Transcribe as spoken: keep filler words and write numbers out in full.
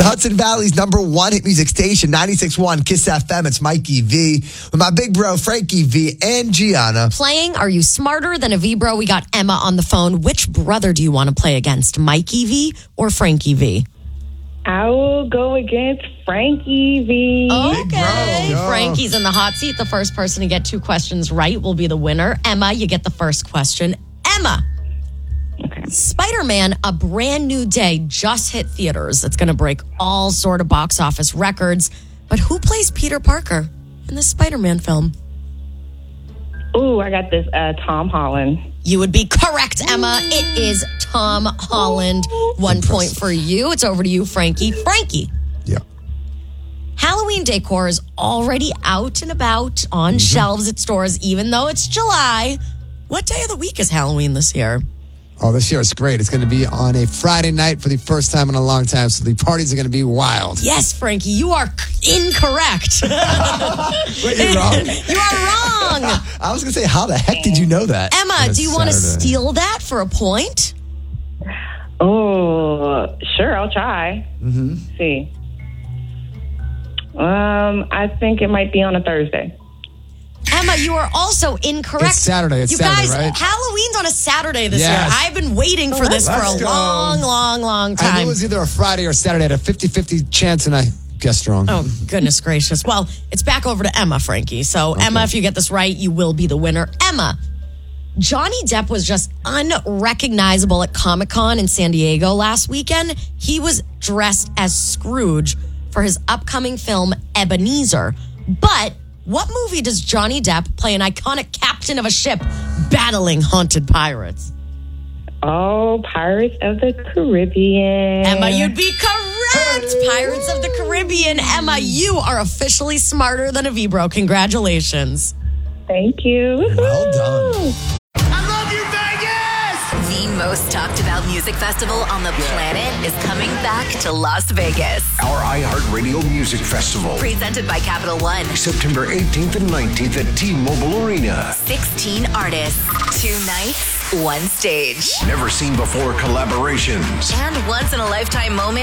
Hudson Valley's number one hit music station, ninety-six point one Kiss F M. It's Mikey V with my big bro, Frankie V and Gianna. Playing Are You Smarter Than a V Bro? We got Emma on the phone. Which brother do you want to play against, Mikey V or Frankie V? I will go against Frankie V. Okay. bro, Frankie's in the hot seat. The first person to get two questions right will be the winner. Emma, you get the first question. Emma. Okay. Spider-Man, A Brand New Day just hit theaters. It's going to break all sort of box office records. But who plays Peter Parker in the Spider-Man film? Ooh, I got this. Uh, Tom Holland. You would be correct, Emma. It is Tom Holland. One point for you. It's over to you, Frankie. Frankie. Yeah. Halloween decor is already out and about on mm-hmm. shelves at stores, even though it's July. What day of the week is Halloween this year? Oh, this year it's great. It's going to be on a Friday night for the first time in a long time, so the parties are going to be wild. Yes, Frankie, you are c- incorrect. Wait, you're wrong. You are wrong. I was going to say, how the heck did you know that? Emma, do you want to steal that for a point? Oh, sure, I'll try. Mm-hmm. Let's see. Um, I think it might be on a Thursday. Emma, you are also incorrect. It's Saturday. It's you Saturday, guys, right? Halloween's on a Saturday this Yes. year. I've been waiting for this for Let's a go. long, long, long time. I knew it was either a Friday or Saturday. I had a fifty-fifty chance, and I guessed wrong. Oh, goodness gracious. Well, it's back over to Emma, Frankie. So, okay. Emma, if you get this right, you will be the winner. Emma, Johnny Depp was just unrecognizable at Comic-Con in San Diego last weekend. He was dressed as Scrooge for his upcoming film, Ebenezer. But what movie does Johnny Depp play an iconic captain of a ship battling haunted pirates? Oh, Pirates of the Caribbean. Emma, you'd be correct. Pirates of the Caribbean. Emma, you are officially smarter than a V-Bro. Congratulations. Thank you. Well done. The most talked about music festival on the planet is coming back to Las Vegas. Our iHeartRadio Music Festival. Presented by Capital One. September eighteenth and nineteenth at T-Mobile Arena. sixteen artists, two nights, one stage. Never seen before collaborations. And once in a lifetime moment